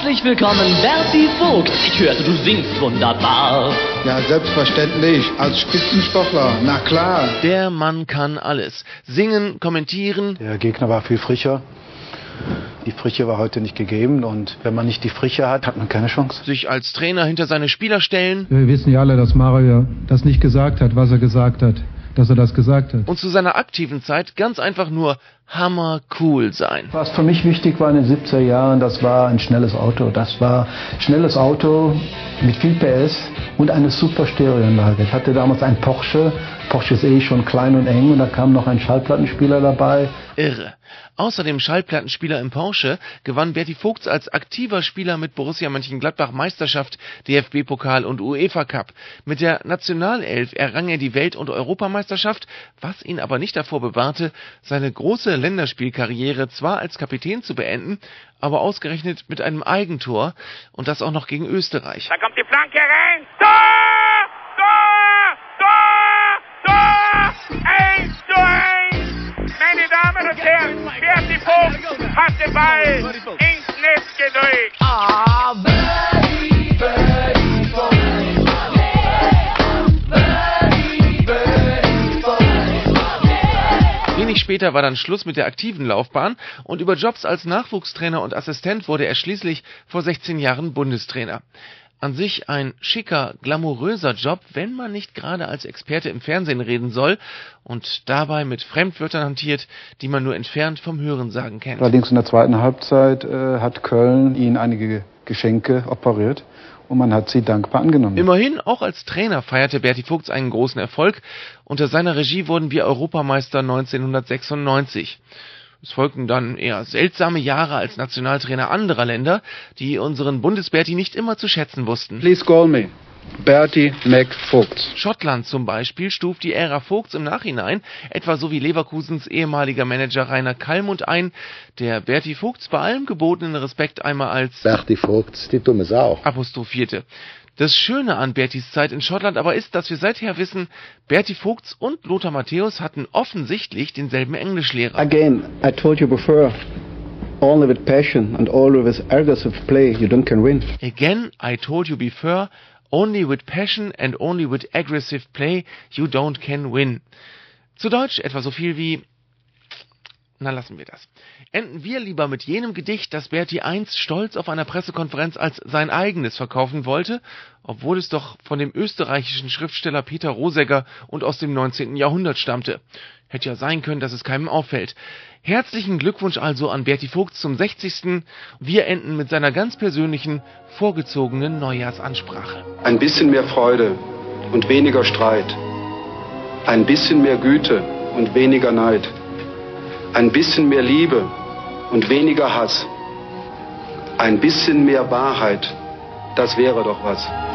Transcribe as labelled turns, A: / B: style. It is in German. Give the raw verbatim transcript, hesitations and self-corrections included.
A: Herzlich willkommen, Berti Vogt. Ich hörte, du singst wunderbar.
B: Ja, selbstverständlich. Als Spitzensportler, na klar.
C: Der Mann kann alles. Singen, kommentieren.
D: Der Gegner war viel frischer. Die Frische war heute nicht gegeben und wenn man nicht die Frische hat, hat man keine Chance.
C: Sich als Trainer hinter seine Spieler stellen.
E: Wir wissen ja alle, dass Mario das nicht gesagt hat, was er gesagt hat. Dass er das gesagt hat.
C: Und zu seiner aktiven Zeit ganz einfach nur hammercool sein.
D: Was für mich wichtig war in den siebziger Jahren, das war ein schnelles Auto. Das war ein schnelles Auto mit viel P S und eine super Stereoanlage. Ich hatte damals einen Porsche. Porsche ist eh schon klein und eng und da kam noch ein Schallplattenspieler dabei.
C: Irre. Außer dem Schallplattenspieler im Porsche gewann Berti Vogts als aktiver Spieler mit Borussia Mönchengladbach Meisterschaft, D F B-Pokal und UEFA Cup. Mit der Nationalelf errang er die Welt- und Europameisterschaft, was ihn aber nicht davor bewahrte, seine große Länderspielkarriere zwar als Kapitän zu beenden, aber ausgerechnet mit einem Eigentor und das auch noch gegen Österreich.
F: Da kommt die Flanke rein. Tor! Tor! Tor! Tor! eins zu eins! Meine Damen und Herren, Berti Vogt hat den Ball ins Netz gedrückt.
A: Ah, Berti, Berti Vogt. Berti, Berti Vogt.
C: Wenig später war dann Schluss mit der aktiven Laufbahn und über Jobs als Nachwuchstrainer und Assistent wurde er schließlich vor sechzehn Jahren Bundestrainer. An sich ein schicker, glamouröser Job, wenn man nicht gerade als Experte im Fernsehen reden soll und dabei mit Fremdwörtern hantiert, die man nur entfernt vom Hörensagen kennt.
D: Allerdings in der zweiten Halbzeit äh, hat Köln ihn einige Geschenke operiert und man hat sie dankbar angenommen.
C: Immerhin, auch als Trainer feierte Berti Vogts einen großen Erfolg. Unter seiner Regie wurden wir Europameister neunzehnhundertsechsundneunzig. Es folgten dann eher seltsame Jahre als Nationaltrainer anderer Länder, die unseren Bundesberti nicht immer zu schätzen wussten.
B: Please call me Berti McVogt.
C: Schottland zum Beispiel stuft die Ära Vogts im Nachhinein, etwa so wie Leverkusens ehemaliger Manager Rainer Kallmund ein, der Berti Vogts bei allem gebotenen Respekt einmal als
G: Berti Vogts, die dumme Sau
C: apostrophierte. Das Schöne an Bertis Zeit in Schottland aber ist, dass wir seither wissen, Berti Vogts und Lothar Matthäus hatten offensichtlich denselben Englischlehrer.
H: Again, I told you before, only with passion and only with aggressive play you don't can win.
C: Again, I told you before, only with passion and only with aggressive play you don't can win. Zu Deutsch etwa so viel wie... Na, lassen wir das. Enden wir lieber mit jenem Gedicht, das Berti einst stolz auf einer Pressekonferenz als sein eigenes verkaufen wollte, obwohl es doch von dem österreichischen Schriftsteller Peter Rosegger und aus dem neunzehnten Jahrhundert stammte. Hätte ja sein können, dass es keinem auffällt. Herzlichen Glückwunsch also an Berti Vogts zum sechzigsten Wir enden mit seiner ganz persönlichen, vorgezogenen Neujahrsansprache.
I: Ein bisschen mehr Freude und weniger Streit. Ein bisschen mehr Güte und weniger Neid. Ein bisschen mehr Liebe und weniger Hass. Ein bisschen mehr Wahrheit, das wäre doch was.